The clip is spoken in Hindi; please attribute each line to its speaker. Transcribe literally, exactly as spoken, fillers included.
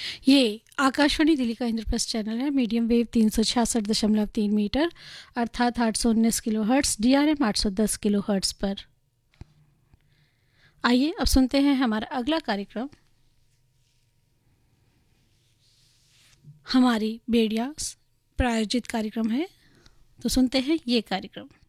Speaker 1: ये आकाशवाणी दिल्ली का इंद्रप्रस्थ चैनल है। मीडियम वेव तीन सौ छियासठ दशमलव तीन मीटर अर्थात आठ सौ उन्नीस kilo hertz, D R M आठ सौ दस किलो हर्ट्स पर। आइए अब सुनते हैं हमारा अगला कार्यक्रम। हमारी बेड़िया प्रायोजित कार्यक्रम है, तो सुनते हैं ये कार्यक्रम।